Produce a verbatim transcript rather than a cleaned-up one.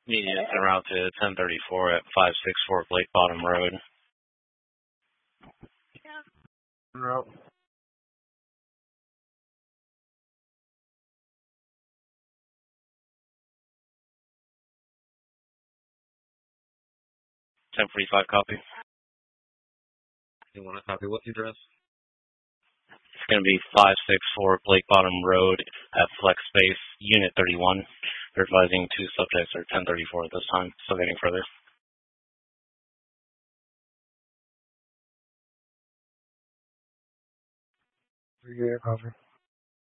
Media en route to ten thirty-four at five sixty-four Blake Bottom Road. En route. ten forty-five copy. You want to copy what address? It's going to be five sixty-four Blake Bottom Road at Flex Space, Unit thirty-one. They're advising two subjects are ten thirty-four at this time. Still getting further. Yeah, copy.